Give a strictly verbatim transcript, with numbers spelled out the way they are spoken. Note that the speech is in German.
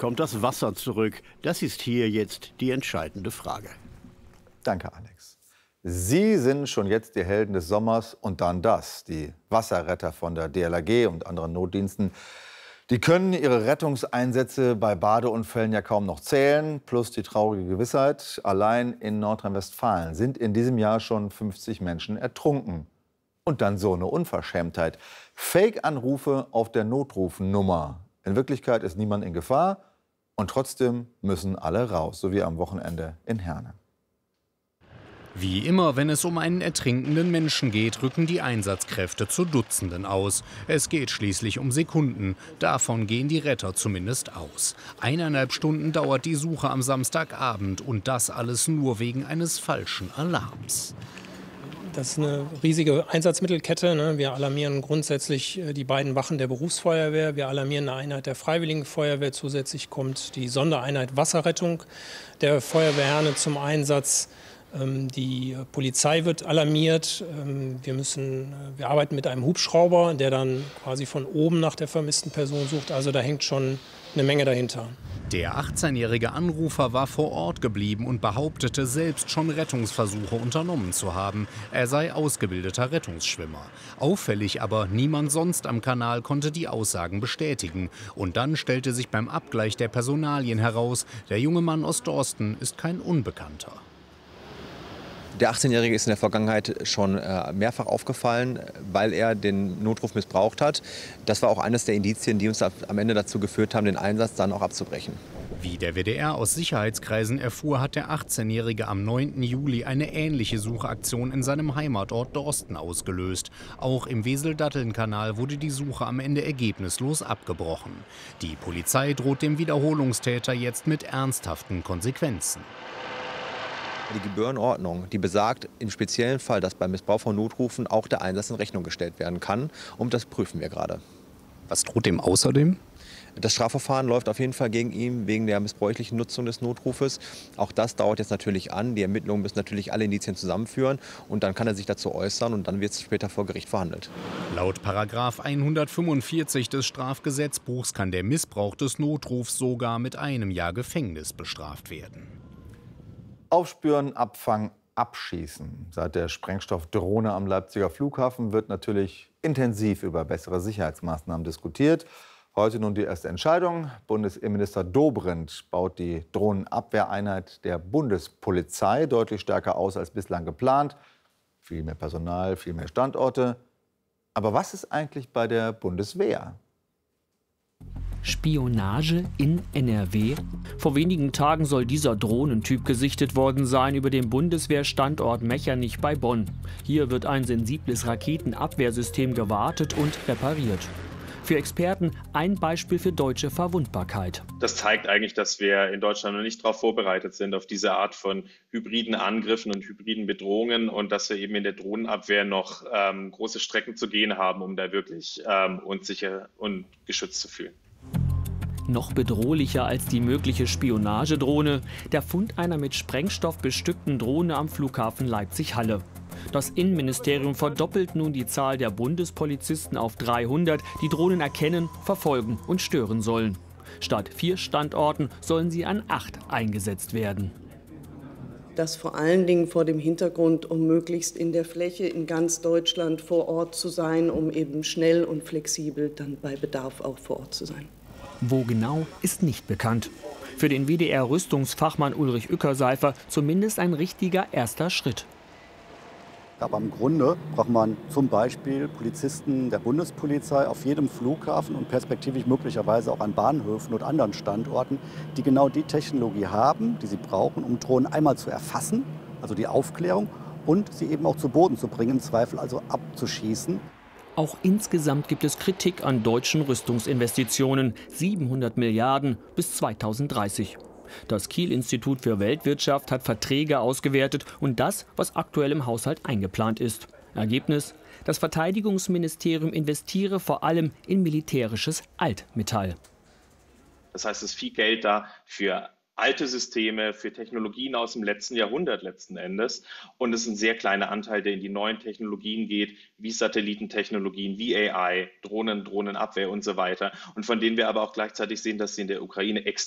kommt das Wasser zurück? Das ist hier jetzt die entscheidende Frage. Danke, Alex. Sie sind schon jetzt die Helden des Sommers und dann das. Die Wasserretter von der D L R G und anderen Notdiensten. Die können ihre Rettungseinsätze bei Badeunfällen ja kaum noch zählen. Plus die traurige Gewissheit, allein in Nordrhein-Westfalen sind in diesem Jahr schon fünfzig Menschen ertrunken. Und dann so eine Unverschämtheit. Fake-Anrufe auf der Notrufnummer. In Wirklichkeit ist niemand in Gefahr und trotzdem müssen alle raus, so wie am Wochenende in Herne. Wie immer, wenn es um einen ertrinkenden Menschen geht, rücken die Einsatzkräfte zu Dutzenden aus. Es geht schließlich um Sekunden. Davon gehen die Retter zumindest aus. Eineinhalb Stunden dauert die Suche am Samstagabend und das alles nur wegen eines falschen Alarms. Das ist eine riesige Einsatzmittelkette, ne? Wir alarmieren grundsätzlich die beiden Wachen der Berufsfeuerwehr. Wir alarmieren eine Einheit der Freiwilligen Feuerwehr. Zusätzlich kommt die Sondereinheit Wasserrettung der Feuerwehr Herne zum Einsatz. Die Polizei wird alarmiert. Wir, müssen, wir arbeiten mit einem Hubschrauber, der dann quasi von oben nach der vermissten Person sucht. Also da hängt schon eine Menge dahinter. Der achtzehnjährige Anrufer war vor Ort geblieben und behauptete, selbst schon Rettungsversuche unternommen zu haben. Er sei ausgebildeter Rettungsschwimmer. Auffällig aber, niemand sonst am Kanal konnte die Aussagen bestätigen. Und dann stellte sich beim Abgleich der Personalien heraus, der junge Mann aus Dorsten ist kein Unbekannter. Der achtzehnjährige ist in der Vergangenheit schon äh, mehrfach aufgefallen, weil er den Notruf missbraucht hat. Das war auch eines der Indizien, die uns am Ende dazu geführt haben, den Einsatz dann auch abzubrechen. Wie der W D R aus Sicherheitskreisen erfuhr, hat der achtzehnjährige am neunten Juli eine ähnliche Suchaktion in seinem Heimatort Dorsten ausgelöst. Auch im Wesel-Datteln-Kanal wurde die Suche am Ende ergebnislos abgebrochen. Die Polizei droht dem Wiederholungstäter jetzt mit ernsthaften Konsequenzen. Die Gebührenordnung, die besagt im speziellen Fall, dass beim Missbrauch von Notrufen auch der Einsatz in Rechnung gestellt werden kann. Und das prüfen wir gerade. Was droht dem außerdem? Das Strafverfahren läuft auf jeden Fall gegen ihn wegen der missbräuchlichen Nutzung des Notrufes. Auch das dauert jetzt natürlich an. Die Ermittlungen müssen natürlich alle Indizien zusammenführen. Und dann kann er sich dazu äußern und dann wird es später vor Gericht verhandelt. Laut Paragraph hundertfünfundvierzig des Strafgesetzbuchs kann der Missbrauch des Notrufs sogar mit einem Jahr Gefängnis bestraft werden. Aufspüren, abfangen, abschießen. Seit der Sprengstoffdrohne am Leipziger Flughafen wird natürlich intensiv über bessere Sicherheitsmaßnahmen diskutiert. Heute nun die erste Entscheidung. Bundesinnenminister Dobrindt baut die Drohnenabwehreinheit der Bundespolizei deutlich stärker aus als bislang geplant. Viel mehr Personal, viel mehr Standorte. Aber was ist eigentlich bei der Bundeswehr? Spionage in N R W? Vor wenigen Tagen soll dieser Drohnentyp gesichtet worden sein über dem Bundeswehrstandort Mechernich bei Bonn. Hier wird ein sensibles Raketenabwehrsystem gewartet und repariert. Für Experten ein Beispiel für deutsche Verwundbarkeit. Das zeigt eigentlich, dass wir in Deutschland noch nicht darauf vorbereitet sind, auf diese Art von hybriden Angriffen und hybriden Bedrohungen und dass wir eben in der Drohnenabwehr noch ähm, große Strecken zu gehen haben, um da wirklich ähm, uns sicher und geschützt zu fühlen. Noch bedrohlicher als die mögliche Spionagedrohne, der Fund einer mit Sprengstoff bestückten Drohne am Flughafen Leipzig-Halle. Das Innenministerium verdoppelt nun die Zahl der Bundespolizisten auf dreihundert, die Drohnen erkennen, verfolgen und stören sollen. Statt vier Standorten sollen sie an acht eingesetzt werden. Das vor allen Dingen vor dem Hintergrund, um möglichst in der Fläche in ganz Deutschland vor Ort zu sein, um eben schnell und flexibel dann bei Bedarf auch vor Ort zu sein. Wo genau, ist nicht bekannt. Für den W D R-Rüstungsfachmann Ulrich Ueckerseifer zumindest ein richtiger erster Schritt. Aber im Grunde braucht man zum Beispiel Polizisten der Bundespolizei auf jedem Flughafen und perspektivisch möglicherweise auch an Bahnhöfen und anderen Standorten, die genau die Technologie haben, die sie brauchen, um Drohnen einmal zu erfassen, also die Aufklärung, und sie eben auch zu Boden zu bringen, im Zweifel also abzuschießen. Auch insgesamt gibt es Kritik an deutschen Rüstungsinvestitionen. siebenhundert Milliarden bis zweitausenddreißig. Das Kiel-Institut für Weltwirtschaft hat Verträge ausgewertet und das, was aktuell im Haushalt eingeplant ist. Ergebnis: Das Verteidigungsministerium investiere vor allem in militärisches Altmetall. Das heißt, es ist viel Geld da für alte Systeme, für Technologien aus dem letzten Jahrhundert letzten Endes. Und es ist ein sehr kleiner Anteil, der in die neuen Technologien geht, wie Satellitentechnologien, wie A I, Drohnen, Drohnenabwehr und so weiter. Und von denen wir aber auch gleichzeitig sehen, dass sie in der Ukraine extrem